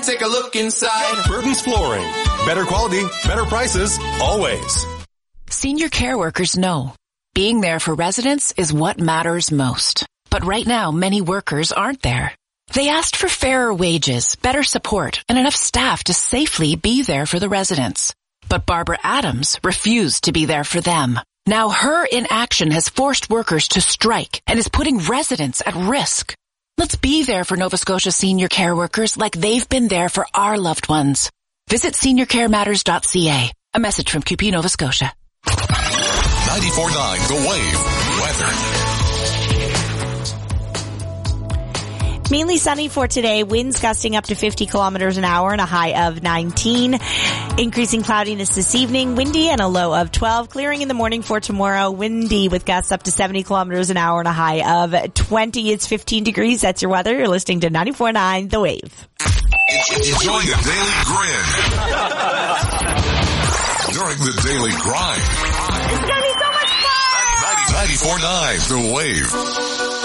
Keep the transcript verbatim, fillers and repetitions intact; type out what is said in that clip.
take a look inside. Burton's Flooring. Better quality, better prices, always. Senior care workers know being there for residents is what matters most. But right now, many workers aren't there. They asked for fairer wages, better support, and enough staff to safely be there for the residents. But Barbara Adams refused to be there for them. Now her inaction has forced workers to strike and is putting residents at risk. Let's be there for Nova Scotia senior care workers like they've been there for our loved ones. Visit senior care matters dot c a. A message from Q P Nova Scotia. ninety-four point nine The Wave. Weather. Mainly sunny for today. Winds gusting up to fifty kilometers an hour and a high of nineteen. Increasing cloudiness this evening. Windy and a low of twelve. Clearing in the morning for tomorrow. Windy with gusts up to seventy kilometers an hour and a high of twenty. It's fifteen degrees. That's your weather. You're listening to ninety-four point nine The Wave. Enjoy the daily grin. During the daily grind. It's going to be so much fun! ninety-four point nine The Wave.